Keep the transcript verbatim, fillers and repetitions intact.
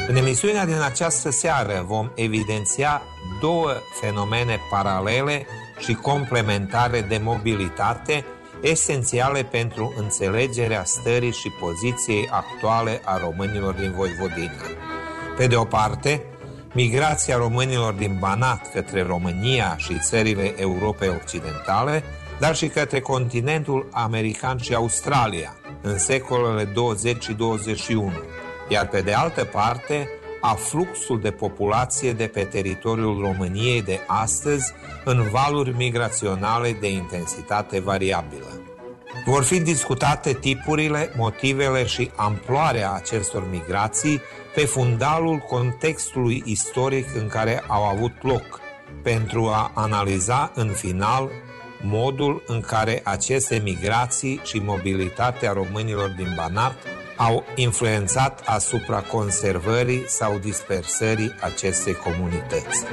În emisiunea din această seară vom evidenția două fenomene paralele și complementare de mobilitate, esențiale pentru înțelegerea stării și poziției actuale a românilor din Voivodina. Pe de o parte, migrația românilor din Banat către România și țările Europei Occidentale, dar și către continentul american și Australia în secolele douăzeci și douăzeci și unu, iar pe de altă parte, afluxul de populație de pe teritoriul României de astăzi în valuri migraționale de intensitate variabilă. Vor fi discutate tipurile, motivele și amploarea acestor migrații pe fundalul contextului istoric în care au avut loc, pentru a analiza în final modul în care aceste migrații și mobilitatea românilor din Banat au influențat asupra conservării sau dispersării acestei comunități.